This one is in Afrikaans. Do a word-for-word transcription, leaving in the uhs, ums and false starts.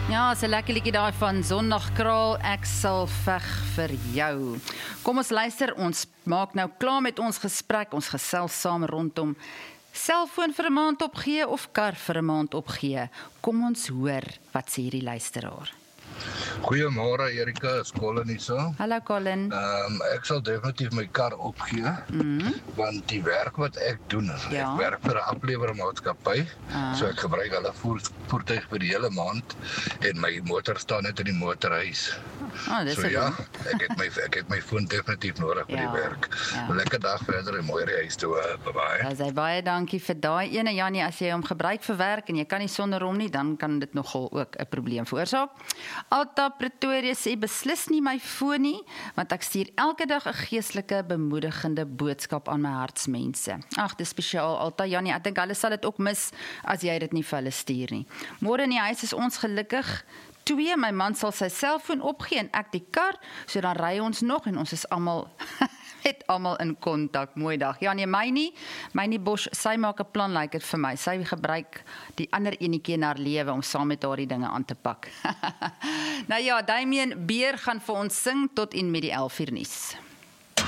Ja, is 'n lekker liedjie daai van Sondagkraal, ek sal veg vir jou. Kom ons luister, ons maak nou klaar met ons gesprek, ons gesels saam rondom selfoon vir 'n maand opgee of kar vir 'n maand opgee. Kom ons hoor wat sê hierdie luisteraar. Goeiemôre Erika, is Colin hier so. Hallo Colin. Ehm um, ek sal definitief my kar opgee, mm -hmm. want die werk wat ek doen, ja. ek werk vir 'n aflewermaatskappy, ah. so ek gebruik hulle voer, voertuig vir die hele maand en my motor staan net in die motorhuis. Oh, dis so ja, ek het my ek het my foon definitief nodig vir ja. die werk. Ja. 'n Lekker dag verder en mooi huis toe. Bye. Ja, sy baie dankie vir daai ene Janie, as jy hom gebruik vir werk en jy kan nie sonder hom nie, dan kan dit nogal ook 'n probleem veroorsaak. Alta Pretoria sê beslis nie my foon nie, want ek stuur elke dag 'n geestelike bemoedigende boodskap aan my hartsmense. Ag, dis spesiaal Alta Janie, ek dink hulle sal dit ook mis as jy dit nie vir hulle stuur nie. Môre in die huis is ons gelukkig twee, my man sal sy selfoon opgee en ek die kar, so dan ry ons nog en ons is almal met almal in kontak. Mooi dag. Ja nee, my nie, my nie Bosch, sy maak 'n plan, lyk like dit vir my. Sy gebruik die ander enetjie in haar lewe om saam met haar die dinge aan te pak. Nou ja, Damien Beer gaan vir ons sing tot en met die elf uur nuus.